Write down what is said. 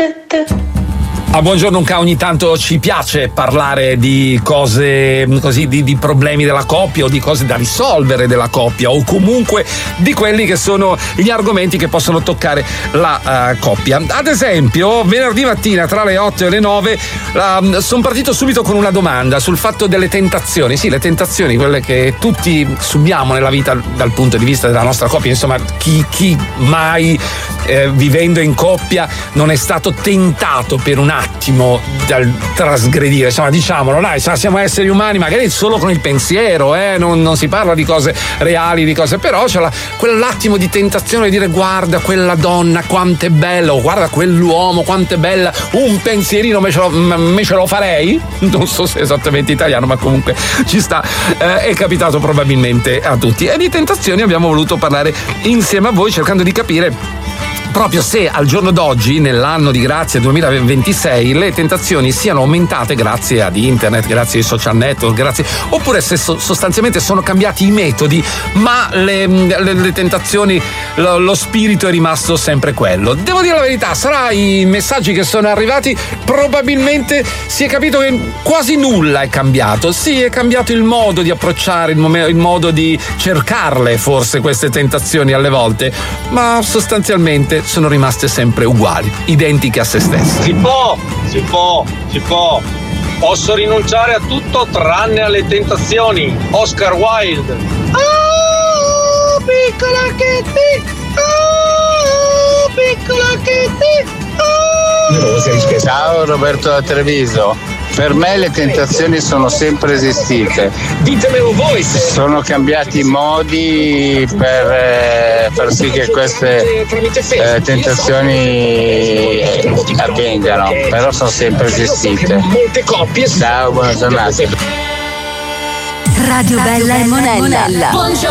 A Buongiorno Unca ogni tanto ci piace parlare di cose così, di problemi della coppia o di cose da risolvere della coppia o comunque di quelli che sono gli argomenti che possono toccare la coppia. Ad esempio, venerdì mattina tra le 8 e le 9 sono partito subito con una domanda sul fatto delle tentazioni. Sì, le tentazioni, quelle che tutti subiamo nella vita dal punto di vista della nostra coppia. Insomma, chi mai vivendo in coppia non è stato tentato per un attimo dal trasgredire, insomma, diciamolo, dai, siamo esseri umani, magari solo con il pensiero, non si parla di cose reali, di cose, però c'è quell'attimo di tentazione di dire guarda quella donna quanto è bella, o guarda quell'uomo quanto è bella, un pensierino me ce lo farei, non so se è esattamente italiano, ma comunque ci sta, è capitato probabilmente a tutti, e di tentazioni abbiamo voluto parlare insieme a voi cercando di capire proprio se al giorno d'oggi, nell'anno di grazia 2026, le tentazioni siano aumentate grazie ad internet, grazie ai social network, oppure se sostanzialmente sono cambiati i metodi, ma le tentazioni, lo spirito è rimasto sempre quello. Devo dire la verità, sarà i messaggi che sono arrivati, probabilmente si è capito che quasi nulla è cambiato. Sì, è cambiato il modo di approcciare, il modo di cercarle, forse, queste tentazioni alle volte, ma sostanzialmente sono rimaste sempre uguali, identiche a se stesse. Si può. Posso rinunciare a tutto tranne alle tentazioni. Oscar Wilde. Oh, piccola Kitty. Oh, piccola Kitty. Oh. Ciao Roberto da Treviso. Per me le tentazioni sono sempre esistite. Ditemelo voi. Sono cambiati i modi per far sì che queste tentazioni avvengano, però sono sempre esistite. Molte coppie. Ciao, buona giornata. Radio Bella e Monella.